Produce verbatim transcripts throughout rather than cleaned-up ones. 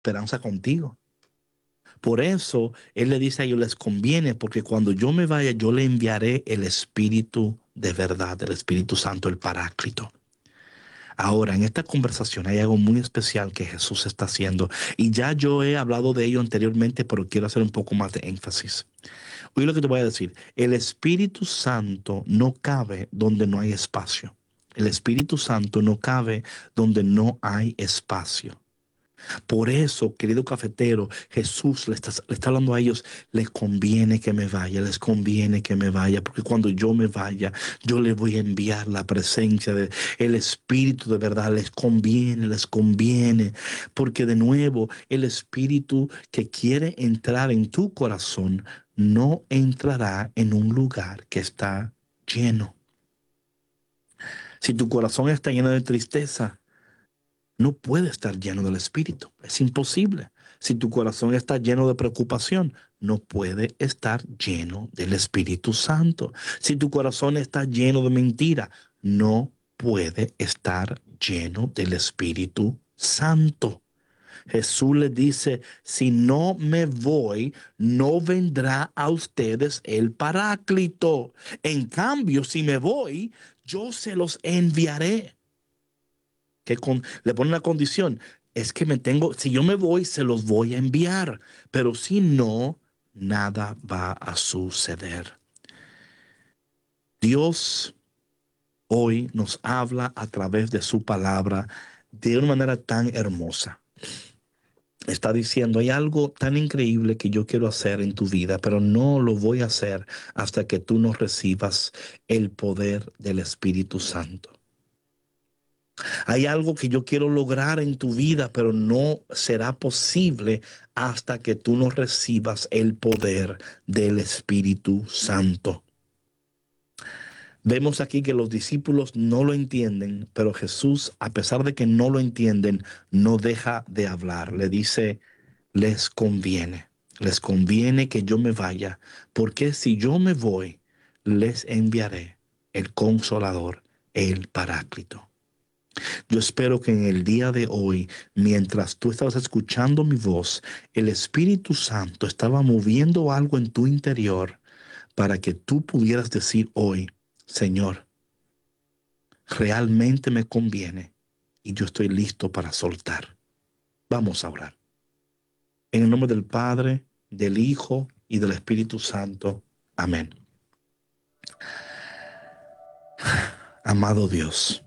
esperanza contigo. Por eso Él le dice a ellos, les conviene, porque cuando yo me vaya, yo le enviaré el Espíritu de verdad, el Espíritu Santo, el Paráclito. Ahora, en esta conversación hay algo muy especial que Jesús está haciendo. Y ya yo he hablado de ello anteriormente, pero quiero hacer un poco más de énfasis. Oye lo que te voy a decir. El Espíritu Santo no cabe donde no hay espacio. El Espíritu Santo no cabe donde no hay espacio. Por eso, querido cafetero, Jesús le está, le está hablando a ellos, les conviene que me vaya, les conviene que me vaya, porque cuando yo me vaya, yo les voy a enviar la presencia del Espíritu de verdad, les conviene, les conviene, porque de nuevo, el Espíritu que quiere entrar en tu corazón no entrará en un lugar que está lleno. Si tu corazón está lleno de tristeza, no puede estar lleno del Espíritu. Es imposible. Si tu corazón está lleno de preocupación, no puede estar lleno del Espíritu Santo. Si tu corazón está lleno de mentira, no puede estar lleno del Espíritu Santo. Jesús le dice, si no me voy, no vendrá a ustedes el Paráclito. En cambio, si me voy, yo se los enviaré. Que con, le pone una condición, es que me tengo, si yo me voy, se los voy a enviar, pero si no, nada va a suceder. Dios hoy nos habla a través de su palabra de una manera tan hermosa. Está diciendo, hay algo tan increíble que yo quiero hacer en tu vida, pero no lo voy a hacer hasta que tú no recibas el poder del Espíritu Santo. Hay algo que yo quiero lograr en tu vida, pero no será posible hasta que tú no recibas el poder del Espíritu Santo. Vemos aquí que los discípulos no lo entienden, pero Jesús, a pesar de que no lo entienden, no deja de hablar. Le dice, les conviene, les conviene que yo me vaya, porque si yo me voy, les enviaré el Consolador, el Paráclito. Yo espero que en el día de hoy, mientras tú estabas escuchando mi voz, el Espíritu Santo estaba moviendo algo en tu interior para que tú pudieras decir hoy, Señor, realmente me conviene y yo estoy listo para soltar. Vamos a orar. En el nombre del Padre, del Hijo y del Espíritu Santo. Amén. Amado Dios,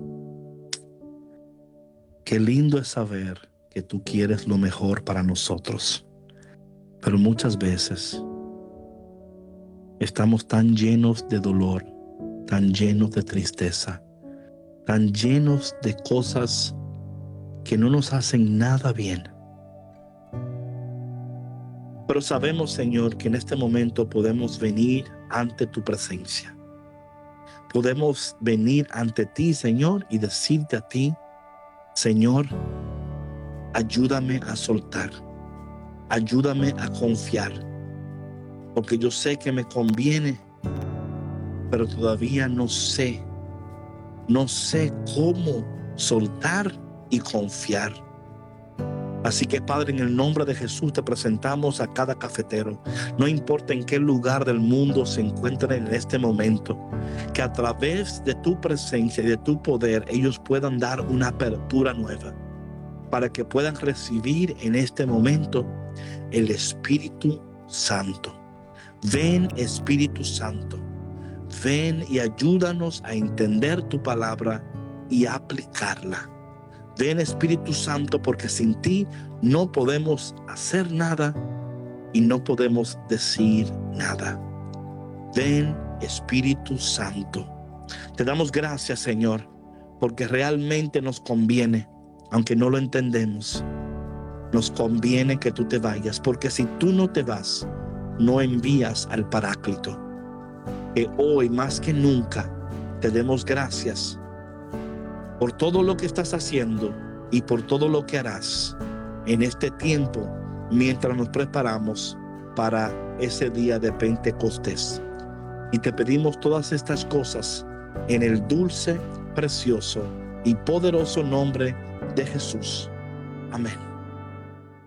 qué lindo es saber que tú quieres lo mejor para nosotros, pero muchas veces estamos tan llenos de dolor, tan llenos de tristeza, tan llenos de cosas que no nos hacen nada bien. Pero sabemos, Señor, que en este momento podemos venir ante tu presencia. Podemos venir ante ti, Señor, y decirte a ti, Señor, ayúdame a soltar, ayúdame a confiar, porque yo sé que me conviene, pero todavía no sé, no sé cómo soltar y confiar. Así que, Padre, en el nombre de Jesús te presentamos a cada cafetero, no importa en qué lugar del mundo se encuentren en este momento, que a través de tu presencia y de tu poder ellos puedan dar una apertura nueva, para que puedan recibir en este momento el Espíritu Santo. Ven, Espíritu Santo, ven y ayúdanos a entender tu palabra y aplicarla. Ven, Espíritu Santo, porque sin ti no podemos hacer nada y no podemos decir nada. Ven, Espíritu Santo. Te damos gracias, Señor, porque realmente nos conviene, aunque no lo entendemos. Nos conviene que tú te vayas, porque si tú no te vas, no envías al Paráclito. Que hoy más que nunca te demos gracias por todo lo que estás haciendo y por todo lo que harás en este tiempo mientras nos preparamos para ese día de Pentecostés. Y te pedimos todas estas cosas en el dulce, precioso y poderoso nombre de Jesús. Amén.